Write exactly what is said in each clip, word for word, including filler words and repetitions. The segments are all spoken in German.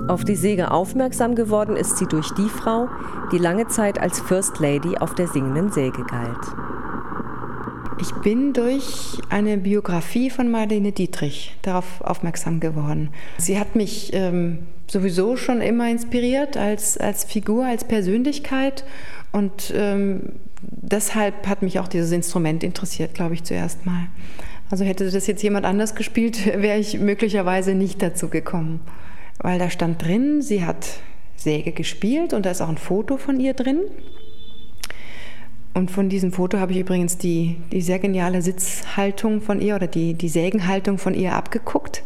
Auf die Säge aufmerksam geworden ist sie durch die Frau, die lange Zeit als First Lady auf der singenden Säge galt. Ich bin durch eine Biografie von Marlene Dietrich darauf aufmerksam geworden. Sie hat mich ähm, sowieso schon immer inspiriert als, als Figur, als Persönlichkeit und ähm, deshalb hat mich auch dieses Instrument interessiert, glaube ich, zuerst mal. Also hätte das jetzt jemand anders gespielt, wäre ich möglicherweise nicht dazu gekommen. Weil da stand drin, sie hat Säge gespielt und da ist auch ein Foto von ihr drin. Und von diesem Foto habe ich übrigens die, die sehr geniale Sitzhaltung von ihr oder die, die Sägenhaltung von ihr abgeguckt.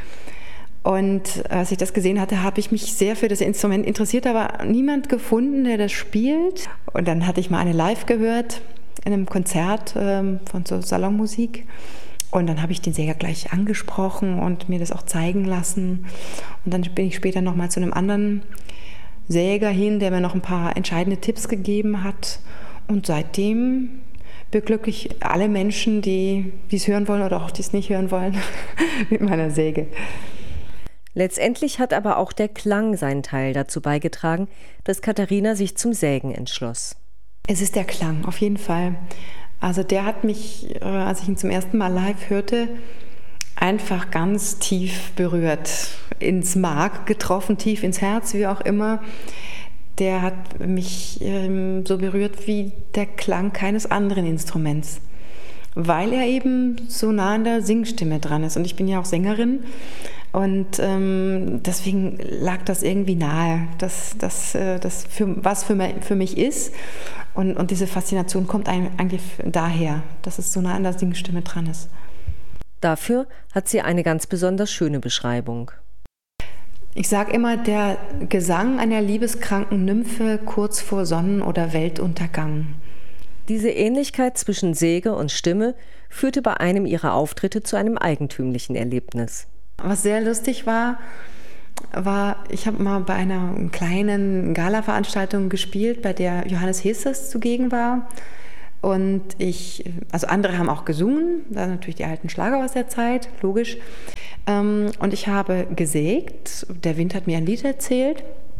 Und als ich das gesehen hatte, habe ich mich sehr für das Instrument interessiert, aber niemand gefunden, der das spielt. Und dann hatte ich mal eine live gehört in einem Konzert ähm, von so Salonmusik. Und dann habe ich den Säger gleich angesprochen und mir das auch zeigen lassen. Und dann bin ich später nochmal zu einem anderen Säger hin, der mir noch ein paar entscheidende Tipps gegeben hat. Und seitdem beglücke ich alle Menschen, die es hören wollen oder auch die es nicht hören wollen, mit meiner Säge. Letztendlich hat aber auch der Klang seinen Teil dazu beigetragen, dass Katharina sich zum Sägen entschloss. Es ist der Klang, auf jeden Fall. Also der hat mich, als ich ihn zum ersten Mal live hörte, einfach ganz tief berührt, ins Mark getroffen, tief ins Herz, wie auch immer. Der hat mich ähm, so berührt wie der Klang keines anderen Instruments, weil er eben so nah an der Singstimme dran ist. Und ich bin ja auch Sängerin und ähm, deswegen lag das irgendwie nahe, dass das äh, für, was für mich, für mich ist. Und, und diese Faszination kommt eigentlich daher, dass es so nah an der Singstimme dran ist. Dafür hat sie eine ganz besonders schöne Beschreibung. Ich sage immer, der Gesang einer liebeskranken Nymphe kurz vor Sonnen- oder Weltuntergang. Diese Ähnlichkeit zwischen Säge und Stimme führte bei einem ihrer Auftritte zu einem eigentümlichen Erlebnis. Was sehr lustig war, war, ich habe mal bei einer kleinen Gala-Veranstaltung gespielt, bei der Johannes Heesters zugegen war. Und ich, also andere haben auch gesungen, da natürlich die alten Schlager aus der Zeit, logisch. Und ich habe gesägt, der Wind hat mir ein Lied erzählt.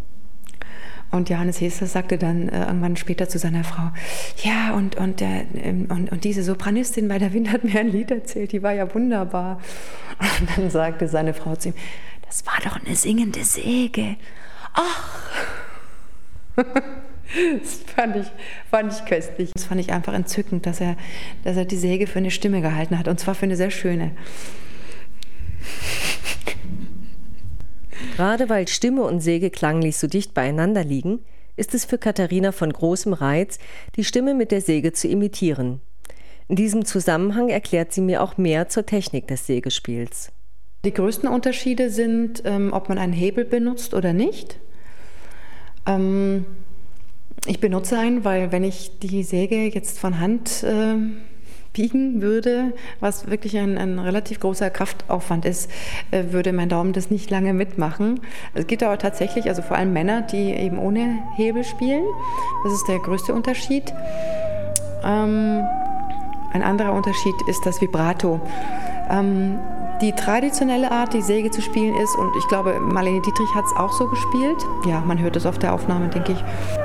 Und Johannes Heesters sagte dann äh, irgendwann später zu seiner Frau, ja, und, und, der, ähm, und, und diese Sopranistin bei der Wind hat mir ein Lied erzählt, die war ja wunderbar. Und dann sagte seine Frau zu ihm, das war doch eine singende Säge. Ach! Das fand ich, fand ich köstlich. Das fand ich einfach entzückend, dass er, dass er die Säge für eine Stimme gehalten hat, und zwar für eine sehr schöne. Gerade weil Stimme und Säge klanglich so dicht beieinander liegen, ist es für Katharina von großem Reiz, die Stimme mit der Säge zu imitieren. In diesem Zusammenhang erklärt sie mir auch mehr zur Technik des Sägespiels. Die größten Unterschiede sind, ähm, ob man einen Hebel benutzt oder nicht. Ähm, ich benutze einen, weil wenn ich die Säge jetzt von Hand äh, biegen würde, was wirklich ein, ein relativ großer Kraftaufwand ist, äh, würde mein Daumen das nicht lange mitmachen. Es gibt aber tatsächlich, also vor allem Männer, die eben ohne Hebel spielen. Das ist der größte Unterschied. Ähm, ein anderer Unterschied ist das Vibrato. Ähm, die traditionelle Art, die Säge zu spielen ist, und ich glaube, Marlene Dietrich hat es auch so gespielt. Ja, man hört es auf der Aufnahme, denke ich.